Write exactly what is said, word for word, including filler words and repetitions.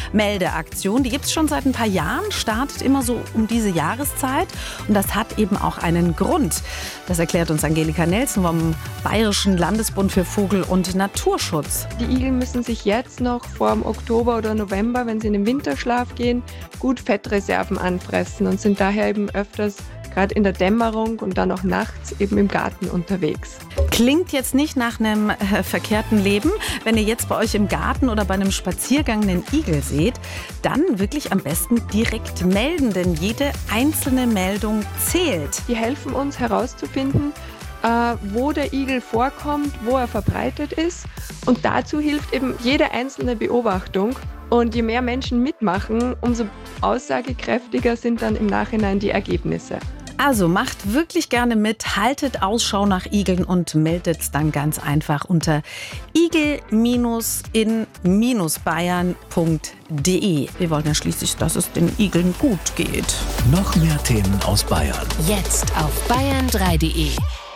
Meldeaktion. Die gibt es schon seit ein paar Jahren, startet immer so um diese Jahreszeit. Und das hat eben auch einen Grund. Das erklärt uns Angelika Nelson vom Bayerischen Landesbund für Vogel- und Naturschutz. Die Igel müssen sich jetzt noch vor dem Oktober oder November, wenn sie in den Winterschlaf gehen, gut Fettreserven anfressen und sind daher eben öfters gerade in der Dämmerung und dann auch nachts eben im Garten unterwegs. Klingt jetzt nicht nach einem äh, verkehrten Leben. Wenn ihr jetzt bei euch im Garten oder bei einem Spaziergang einen Igel seht, dann wirklich am besten direkt melden, denn jede einzelne Meldung zählt. Die helfen uns herauszufinden, äh, wo der Igel vorkommt, wo er verbreitet ist. Und dazu hilft eben jede einzelne Beobachtung. Und je mehr Menschen mitmachen, umso aussagekräftiger sind dann im Nachhinein die Ergebnisse. Also macht wirklich gerne mit, haltet Ausschau nach Igeln und meldet es dann ganz einfach unter igel in bayern punkt de. Wir wollen ja schließlich, dass es den Igeln gut geht. Noch mehr Themen aus Bayern. Jetzt auf bayern drei punkt de.